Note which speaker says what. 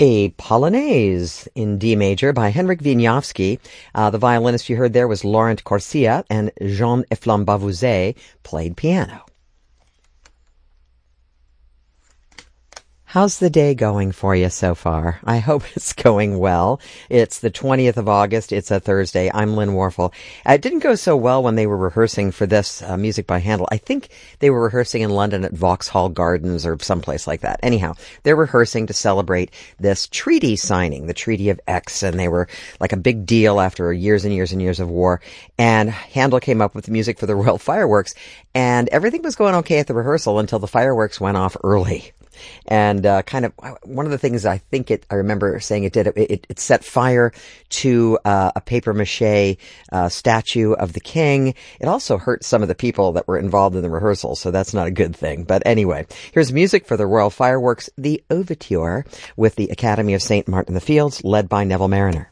Speaker 1: A Polonaise in D major by Henryk Wieniawski. The violinist you heard there was Laurent Corsia, and Jean Eflambavouze played piano. How's the day going for you so far? I hope it's going well. It's the 20th of August. It's a Thursday. I'm Lynn Warfel. It didn't go so well when they were rehearsing for this music by Handel. I think they were rehearsing in London at Vauxhall Gardens or someplace like that. Anyhow, they're rehearsing to celebrate this treaty signing, the Treaty of Aix, and they were like a big deal after years and years and years of war. And Handel came up with the music for the Royal Fireworks, and everything was going okay at the rehearsal until the fireworks went off early. And kind of one of the things I remember saying it did, it set fire to a papier-mâché statue of the king. It also hurt some of the people that were involved in the rehearsal, so that's not a good thing. But anyway, here's music for the Royal Fireworks, the Overture, with the Academy of St. Martin in the Fields, led by Neville Marriner.